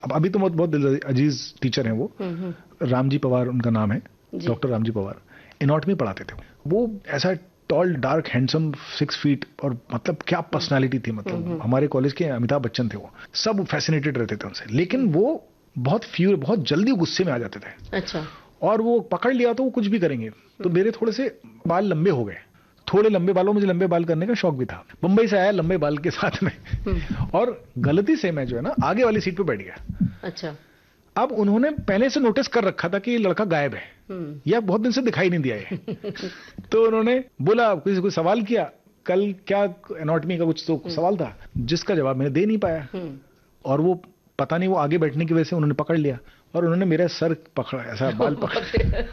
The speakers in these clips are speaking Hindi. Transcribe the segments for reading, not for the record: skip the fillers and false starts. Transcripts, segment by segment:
अब अभी तो बहुत अजीज टीचर हैं वो, रामजी पवार उनका नाम है, डॉक्टर रामजी पवार। एनाटॉमी पढ़ाते थे वो, ऐसा टॉल डार्क हैंडसम 6 फीट, और मतलब क्या पर्सनालिटी थी, मतलब हमारे कॉलेज के अमिताभ बच्चन थे वो, सब फैसिनेटेड रहते थे उनसे। लेकिन वो बहुत जल्दी गुस्से में आ जाते थे। अच्छा। और वो पकड़ लिया तो वो कुछ भी करेंगे। तो मेरे थोड़े से बाल लंबे हो गए, थोड़े लंबे बालों, मुझे लंबे बाल करने का शौक भी था। मुंबई से आया लंबे बाल के साथ में, और गलती से मैं जो है ना आगे वाली सीट पे बैठ गया। अच्छा। अब उन्होंने पहले से नोटिस कर रखा था कि लड़का गायब है, या बहुत दिन से दिखाई नहीं दिया है। तो उन्होंने बोला, किसी को सवाल किया, कल क्या एनाटॉमी का कुछ तो सवाल था, जिसका जवाब मैं दे नहीं पाया। और वो पता नहीं, वो आगे बैठने की वजह से उन्होंने पकड़ लिया, और उन्होंने मेरा सर पकड़ा, ऐसा बाल पकड़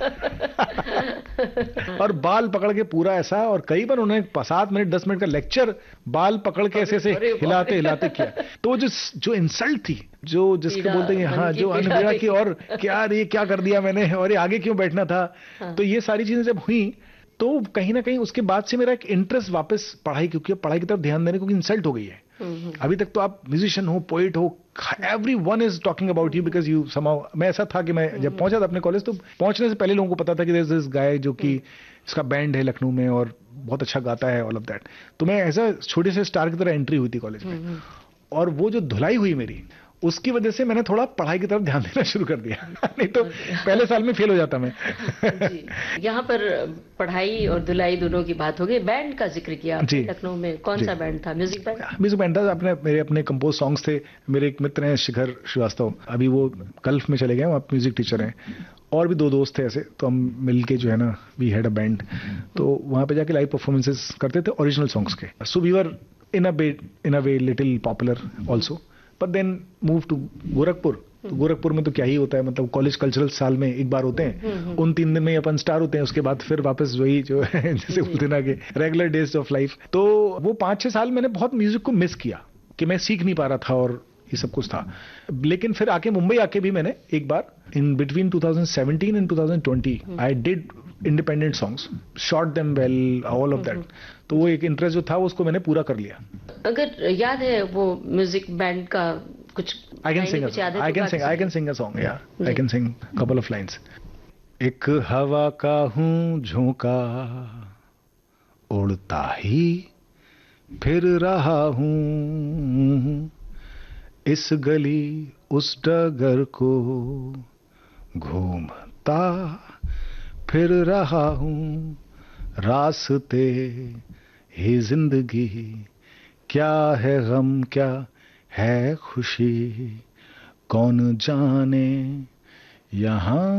और बाल पकड़ के पूरा ऐसा, और कई बार उन्होंने 7 मिनट 10 मिनट का लेक्चर बाल पकड़ के ऐसे हिलाते हिलाते किया। तो जो इंसल्ट थी, जिसको बोलते हैं हाँ, जो अनबीड़ा की, और क्या ये क्या कर दिया मैंने, और ये आगे क्यों बैठना था। तो ये सारी चीजें जब हुई, तो कहीं ना कहीं उसके बाद से मेरा एक इंटरेस्ट वापस पढ़ाई की तरफ ध्यान देने, क्योंकि इंसल्ट हो गई है। अभी तक तो आप म्यूजिशियन हो, पोइट हो, everyone is talking about you because you somehow, मैं ऐसा था कि मैं जब पहुंचा था अपने कॉलेज, तो पहुंचने से पहले लोगों को पता था कि there's this guy जो कि इसका बैंड है लखनऊ में और बहुत अच्छा गाता है, ऑल ऑफ दैट। तो मैं ऐसा छोटे से स्टार की तरह एंट्री हुई थी कॉलेज में, और वो जो धुलाई हुई मेरी, उसकी वजह से मैंने थोड़ा पढ़ाई की तरफ ध्यान देना शुरू कर दिया। नहीं तो पहले साल में फेल हो जाता मैं। जी। यहाँ पर पढ़ाई और धुलाई दोनों की बात हो गई। बैंड का जिक्र किया आपने, लखनऊ में कौन सा बैंड था? Music band? म्यूजिक बैंड था, मेरे अपने कंपोज सॉन्ग्स थे। मेरे एक मित्र हैं शिखर श्रीवास्तव, अभी वो गल्फ में चले गए, वहाँ म्यूजिक टीचर हैं। और भी 2 दोस्त थे ऐसे, तो हम मिलके जो है ना, वी हैड अ बैंड। तो वहाँ पे जाके लाइव परफॉर्मेंसेस करते थे ओरिजिनल सॉन्ग्स के। So we were in a way little popular also, but then move to Gorakhpur. तो गोरखपुर में तो क्या ही होता है, मतलब कॉलेज कल्चरल साल में एक बार होते हैं, उन 3 दिन में अपन स्टार होते हैं, उसके बाद फिर वापस वही जो है जैसे बोलते ना कि रेगुलर डेज ऑफ लाइफ। तो वो 5-6 साल मैंने बहुत म्यूजिक को मिस किया, कि मैं सीख नहीं पा रहा था और ये सब कुछ था। लेकिन फिर आके मुंबई आके भी मैंने एक बार in between 2017 and 2020 I did independent songs, shot them well, all of that. तो वो एक इंटरेस्ट जो था उसको मैंने पूरा कर लिया। अगर याद है वो म्यूजिक बैंड का कुछ? I can sing a song, yeah. I can sing couple of lines. एक हवा का हूँ झोंका, उड़ता ही फिर रहा हूँ, इस गली उस डगर को घूमता फिर रहा हूँ, रास्ते ही जिंदगी, क्या है गम क्या है खुशी, कौन जाने यहाँ।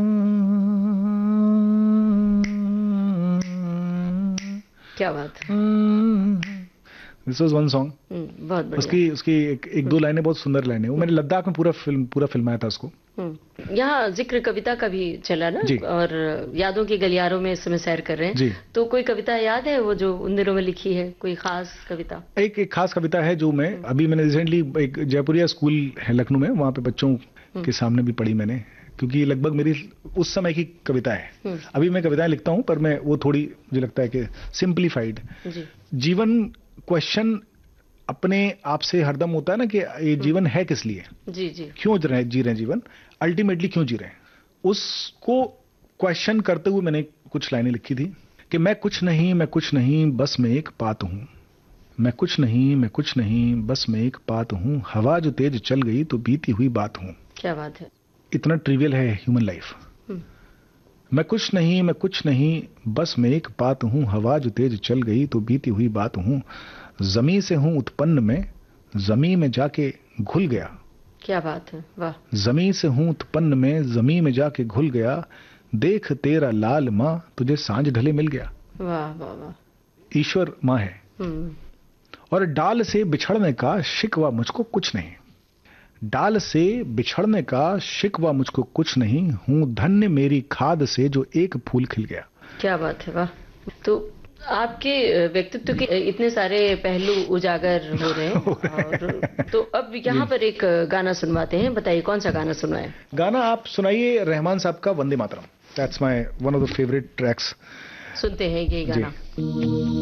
क्या बात है। This was one song. बहुत बढ़िया। उसकी एक 2 लाइनें बहुत सुंदर लाइनें, वो मैंने लद्दाख में पूरा फिल्माया था उसको। यहाँ जिक्र कविता का भी चला ना, और यादों की गलियारों में इस समय सैर कर रहे हैं जी। तो कोई कविता याद है वो जो उन दिनों में लिखी है, कोई खास कविता? एक खास कविता है जो मैं मैंने रिसेंटली एक जयपुरिया स्कूल है लखनऊ में, वहाँ पे बच्चों के सामने भी पढ़ी मैंने, क्योंकि लगभग मेरी उस समय की कविता है। अभी मैं कविताएं लिखता हूँ, पर मैं वो थोड़ी मुझे लगता है कि सिंप्लीफाइड। जीवन क्वेश्चन अपने आप से हरदम होता है ना, कि ये जीवन है किस लिए, जी जी, क्यों जी रहे हैं जीवन, अल्टीमेटली क्यों जी रहे हैं, उसको क्वेश्चन करते हुए मैंने कुछ लाइनें लिखी थी कि मैं कुछ नहीं बस मैं एक पात हूँ, मैं कुछ नहीं बस मैं एक पात हूँ, हवा जो तेज चल गई तो बीती हुई बात हूँ। क्या बात है। इतना ट्रिवियल है ह्यूमन लाइफ। मैं कुछ नहीं बस मैं एक पात हूँ, हवा जो तेज चल गई तो बीती हुई बात हूँ, जमी से हूँ उत्पन्न मैं, जमी में जाके घुल गया। क्या बात है, वाह। जमी से हूँ उत्पन्न मैं, जमी में जाके घुल गया, देख तेरा लाल माँ तुझे सांझ ढले मिल गया। वाह वाह वाह। ईश्वर माँ है। और डाल से बिछड़ने का शिकवा मुझको कुछ नहीं, डाल से बिछड़ने का शिकवा मुझको कुछ नहीं, हूँ धन्य मेरी खाद से जो एक फूल खिल गया। क्या बात है, वाह। तो आपके व्यक्तित्व के इतने सारे पहलू उजागर हो रहे हैं और तो अब यहाँ पर एक गाना सुनवाते हैं। बताइए कौन सा गाना सुनवाएं? गाना आप सुनाइए रहमान साहब का Vande Mataram. That's my one of the favourite tracks. सुनते हैं ये गाना।